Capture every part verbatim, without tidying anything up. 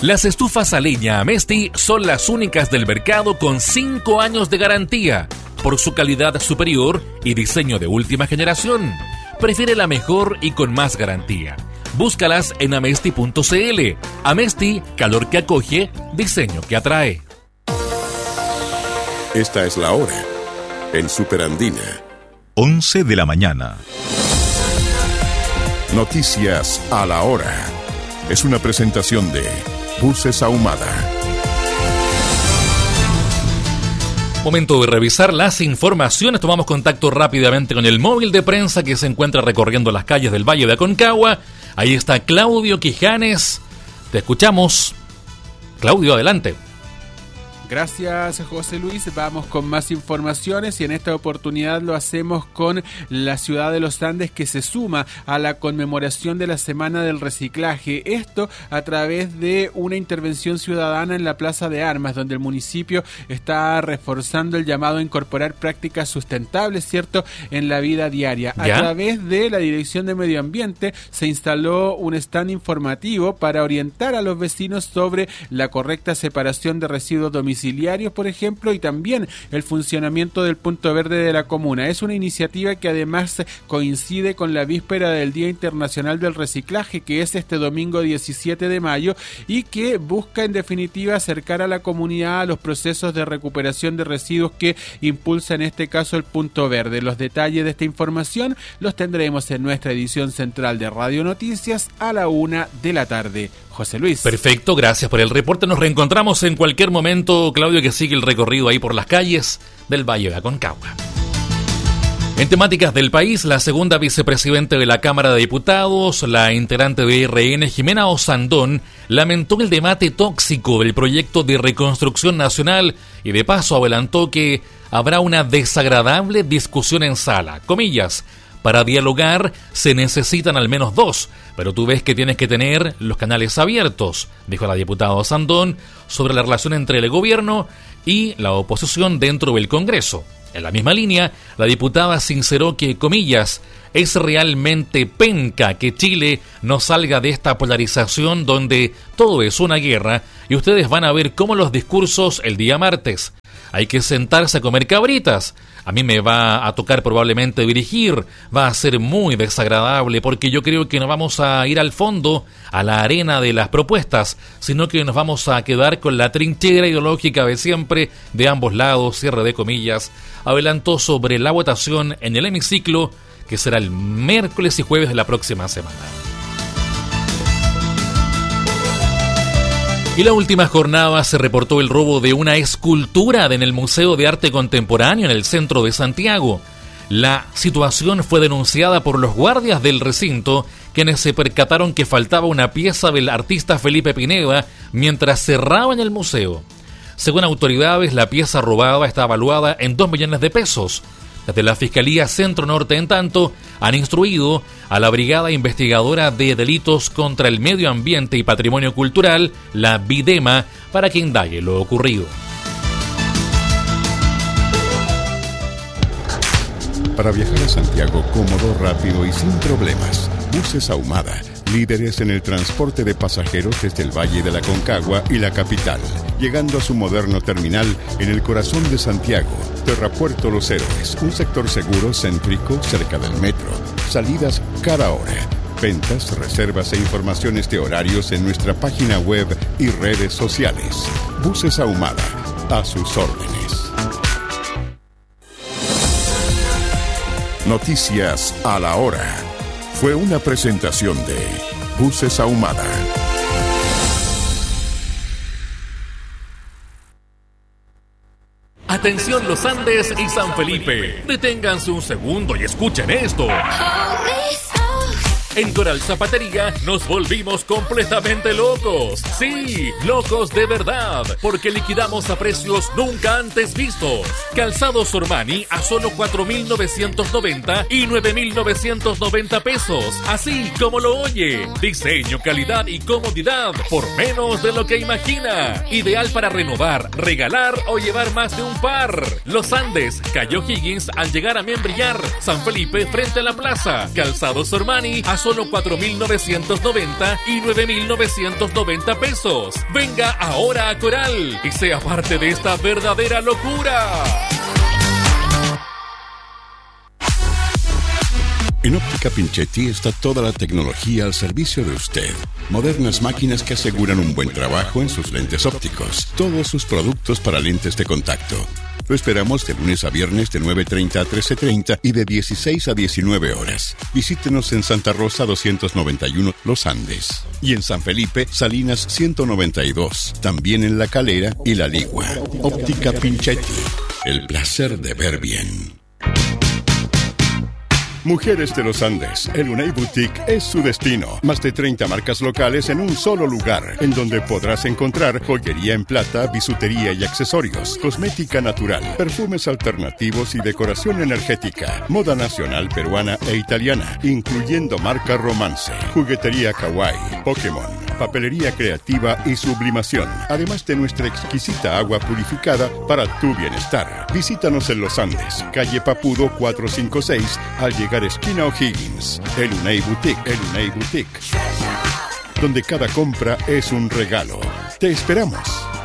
Las estufas a leña Amesti son las únicas del mercado con cinco años de garantía por su calidad superior y diseño de última generación. Prefiere la mejor y con más garantía. Búscalas en amesti punto cl. Amesti, calor que acoge, diseño que atrae. Esta es la hora en Superandina. once de la mañana. Noticias a la hora. Es una presentación de Buses Ahumada. Momento de revisar las informaciones. Tomamos contacto rápidamente con el móvil de prensa que se encuentra recorriendo las calles del Valle de Aconcagua. Ahí está Claudio Quijanes. Te escuchamos. Claudio, adelante. Gracias, José Luis. Vamos con más informaciones y en esta oportunidad lo hacemos con la ciudad de Los Andes, que se suma a la conmemoración de la Semana del Reciclaje. Esto a través de una intervención ciudadana en la Plaza de Armas, donde el municipio está reforzando el llamado a incorporar prácticas sustentables, ¿cierto?, en la vida diaria. A ¿Ya? través de la Dirección de Medio Ambiente se instaló un stand informativo para orientar a los vecinos sobre la correcta separación de residuos domiciliarios, por ejemplo, y también el funcionamiento del punto verde de la comuna. Es una iniciativa que además coincide con la víspera del Día Internacional del Reciclaje, que es este domingo diecisiete de mayo, y que busca en definitiva acercar a la comunidad a los procesos de recuperación de residuos que impulsa en este caso el punto verde. Los detalles de esta información los tendremos en nuestra edición central de Radio Noticias a la una de la tarde. José Luis. Perfecto, gracias por el reporte. Nos reencontramos en cualquier momento, Claudio, que sigue el recorrido ahí por las calles del Valle de Aconcagua. En temáticas del país, la segunda vicepresidenta de la Cámara de Diputados, la integrante de R N, Jimena Osandón, lamentó el debate tóxico del proyecto de reconstrucción nacional y de paso adelantó que habrá una desagradable discusión en sala. Comillas, para dialogar se necesitan al menos dos, pero tú ves que tienes que tener los canales abiertos, dijo la diputada Osandón sobre la relación entre el gobierno y la oposición dentro del Congreso. En la misma línea, la diputada sinceró que, comillas, es realmente penca que Chile no salga de esta polarización donde todo es una guerra y ustedes van a ver cómo los discursos el día martes. Hay que sentarse a comer cabritas. A mí me va a tocar probablemente dirigir, va a ser muy desagradable porque yo creo que no vamos a ir al fondo, a la arena de las propuestas, sino que nos vamos a quedar con la trinchera ideológica de siempre de ambos lados, cierre de comillas. Adelantó sobre la votación en el hemiciclo, que será el miércoles y jueves de la próxima semana. Y la última jornada se reportó el robo de una escultura en el Museo de Arte Contemporáneo en el centro de Santiago. La situación fue denunciada por los guardias del recinto, quienes se percataron que faltaba una pieza del artista Felipe Pineda mientras cerraban el museo. Según autoridades, la pieza robada está evaluada en dos millones de pesos. Desde la Fiscalía Centro Norte, en tanto, han instruido a la Brigada Investigadora de Delitos contra el Medio Ambiente y Patrimonio Cultural, la BIDEMA, para que indague lo ocurrido. Para viajar a Santiago cómodo, rápido y sin problemas, Buses Ahumada, líderes en el transporte de pasajeros desde el Valle de la Aconcagua y la capital, llegando a su moderno terminal en el corazón de Santiago, Terrapuerto Los Héroes, un sector seguro, céntrico, cerca del metro, salidas cada hora. Ventas, reservas e informaciones de horarios en nuestra página web y redes sociales. Buses Ahumada, a sus órdenes. Noticias a la hora. Fue una presentación de Buses Ahumada. Atención Los Andes y San Felipe. Deténganse un segundo y escuchen esto. En Coral Zapatería nos volvimos completamente locos. Sí, locos de verdad, porque liquidamos a precios nunca antes vistos. Calzados Ormani a solo cuatro mil novecientos noventa y nueve mil novecientos noventa pesos. Así como lo oye. Diseño, calidad y comodidad por menos de lo que imagina. Ideal para renovar, regalar o llevar más de un par. Los Andes, Cayo Higgins al llegar a Membrillar. San Felipe frente a la plaza. Calzados Ormani a solo cuatro mil novecientos noventa y nueve mil novecientos noventa pesos. Venga ahora a Coral y sea parte de esta verdadera locura. En Óptica Pinchetti está toda la tecnología al servicio de usted. Modernas máquinas que aseguran un buen trabajo en sus lentes ópticos. Todos sus productos para lentes de contacto. Lo esperamos de lunes a viernes de nueve treinta a trece treinta y de dieciséis a diecinueve horas. Visítenos en Santa Rosa doscientos noventa y uno Los Andes. Y en San Felipe, Salinas ciento noventa y dos. También en La Calera y La Ligua. Óptica Pinchetti. El placer de ver bien. Mujeres de los Andes, el Unai Boutique es su destino. Más de treinta marcas locales en un solo lugar, en donde podrás encontrar joyería en plata, bisutería y accesorios, cosmética natural, perfumes alternativos y decoración energética, moda nacional peruana e italiana, incluyendo marca Romance, juguetería kawaii, Pokémon, papelería creativa y sublimación, además de nuestra exquisita agua purificada para tu bienestar. Visítanos en Los Andes, calle Papudo cuatrocientos cincuenta y seis, al llegar esquina O'Higgins. El Unai Boutique, el Unai Boutique, donde cada compra es un regalo. Te esperamos.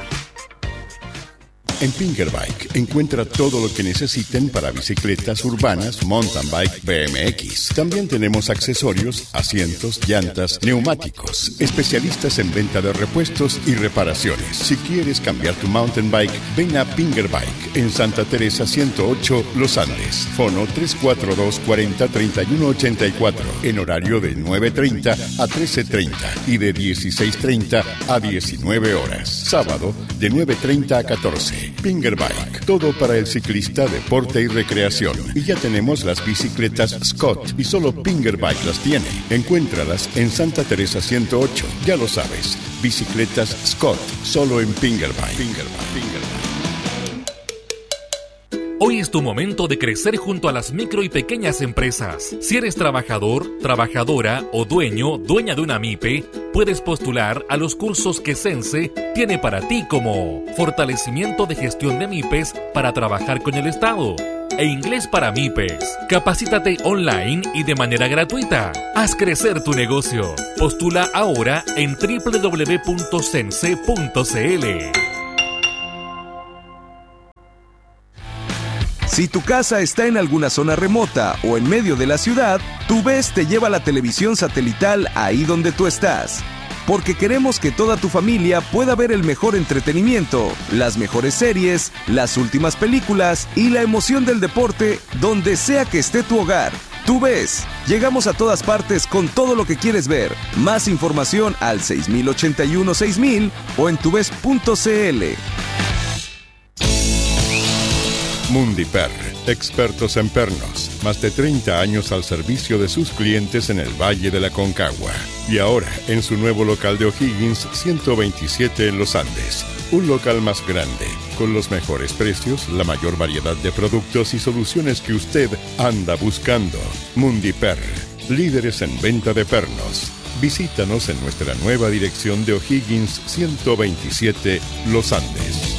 En Pingerbike encuentra todo lo que necesiten para bicicletas urbanas, mountain bike, B M X. También tenemos accesorios, asientos, llantas, neumáticos. Especialistas en venta de repuestos y reparaciones. Si quieres cambiar tu mountain bike, ven a Pingerbike en Santa Teresa ciento ocho, Los Andes. Fono tres cuatro dos, cuarenta, treinta y uno ochenta y cuatro. En horario de nueve treinta a trece treinta y de dieciséis treinta a diecinueve horas. Sábado de nueve treinta a catorce. Pingerbike, todo para el ciclista, deporte y recreación. Y ya tenemos las bicicletas Scott y solo Pingerbike las tiene. Encuéntralas en Santa Teresa ciento ocho. Ya lo sabes, bicicletas Scott, solo en Pingerbike. Pingerbike, Pingerbike. Hoy es tu momento de crecer junto a las micro y pequeñas empresas. Si eres trabajador, trabajadora o dueño, dueña de una MIPE, puedes postular a los cursos que Sense tiene para ti, como fortalecimiento de gestión de MIPES para trabajar con el Estado e inglés para MIPES. Capacítate online y de manera gratuita. Haz crecer tu negocio. Postula ahora en doble u doble u doble u punto sense punto c l. Si tu casa está en alguna zona remota o en medio de la ciudad, TuVes te lleva la televisión satelital ahí donde tú estás. Porque queremos que toda tu familia pueda ver el mejor entretenimiento, las mejores series, las últimas películas y la emoción del deporte donde sea que esté tu hogar. TuVes, llegamos a todas partes con todo lo que quieres ver. Más información al seis mil ochenta y uno seis mil o en tuves punto c l. Mundiper, expertos en pernos, más de treinta años al servicio de sus clientes en el Valle de la Concagua. Y ahora, en su nuevo local de O'Higgins, ciento veintisiete en Los Andes. Un local más grande, con los mejores precios, la mayor variedad de productos y soluciones que usted anda buscando. Mundiper, líderes en venta de pernos. Visítanos en nuestra nueva dirección de O'Higgins ciento veintisiete, Los Andes.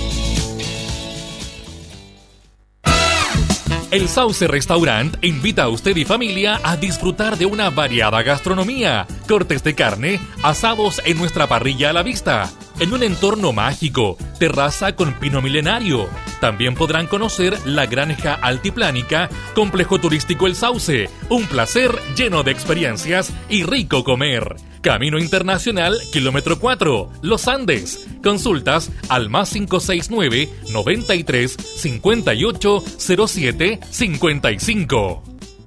El Sauce Restaurant invita a usted y familia a disfrutar de una variada gastronomía, cortes de carne, asados en nuestra parrilla a la vista, en un entorno mágico, terraza con pino milenario. También podrán conocer la Granja Altiplánica, complejo turístico El Sauce, un placer lleno de experiencias y rico comer. Camino Internacional, kilómetro cuatro, Los Andes. Consultas al más cinco seis nueve, noventa y tres, cincuenta y ocho, cero siete, cincuenta y cinco.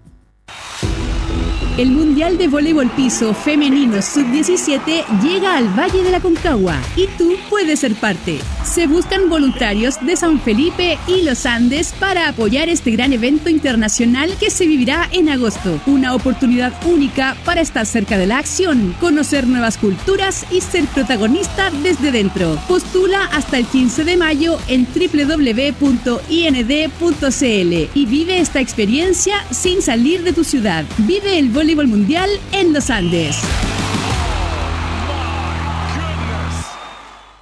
El Mundial de Voleibol Piso Femenino sub diecisiete llega al Valle de la Concagua y tú puedes ser parte. Se buscan voluntarios de San Felipe y Los Andes para apoyar este gran evento internacional que se vivirá en agosto. Una oportunidad única para estar cerca de la acción, conocer nuevas culturas y ser protagonista desde dentro. Postula hasta el quince de mayo en doble u doble u doble u punto i n d punto c l y vive esta experiencia sin salir de tu ciudad. Vive el voleibol mundial en Los Andes.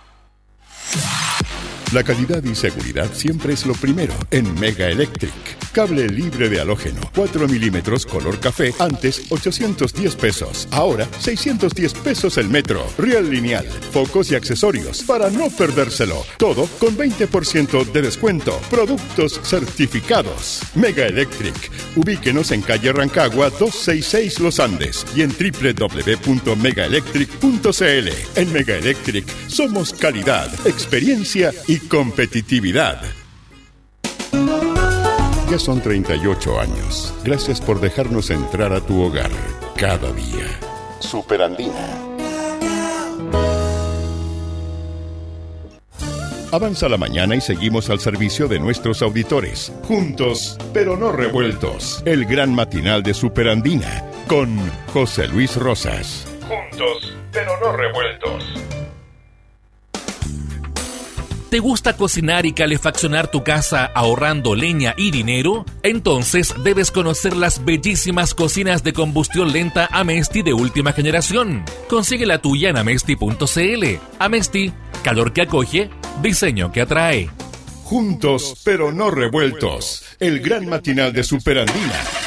La calidad y seguridad siempre es lo primero en Mega Electric. Cable libre de halógeno, cuatro milímetros color café, antes ochocientos diez pesos, ahora seiscientos diez pesos el metro. Riel lineal, focos y accesorios para no perdérselo. Todo con veinte por ciento de descuento. Productos certificados. Mega Electric. Ubíquenos en calle Rancagua doscientos sesenta y seis Los Andes y en doble u doble u doble u punto mega electric punto c l. En Mega Electric somos calidad, experiencia y competitividad. Ya son treinta y ocho años. Gracias por dejarnos entrar a tu hogar cada día. Superandina. Avanza la mañana y seguimos al servicio de nuestros auditores. Juntos, pero no revueltos. El gran matinal de Superandina con José Luis Rosas. Juntos, pero no revueltos. ¿Te gusta cocinar y calefaccionar tu casa ahorrando leña y dinero? Entonces debes conocer las bellísimas cocinas de combustión lenta Amesti de última generación. Consigue la tuya en amesti punto c l. Amesti, calor que acoge, diseño que atrae. Juntos, pero no revueltos. El gran matinal de Superandina